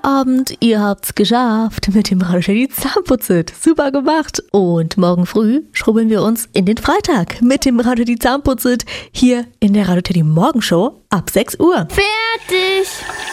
Feierabend, ihr habt's geschafft mit dem Radio Teddy Zahnputzit. Super gemacht. Und morgen früh schrubbeln wir uns in den Freitag mit dem Radio Teddy Zahnputzit hier in der Radio Teddy Morgenshow ab 6 Uhr. Fertig!